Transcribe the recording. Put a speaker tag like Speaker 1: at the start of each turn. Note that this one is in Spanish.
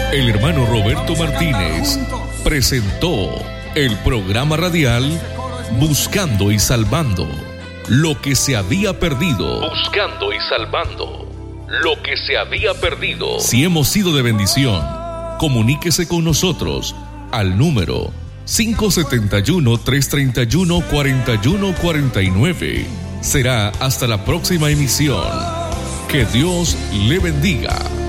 Speaker 1: El hermano Roberto Martínez presentó el programa radial Buscando y Salvando lo que se había perdido. Buscando y salvando lo que se había perdido. Si hemos sido de bendición, comuníquese con nosotros al número 571-331-4149. Será hasta la próxima emisión. Que Dios le bendiga.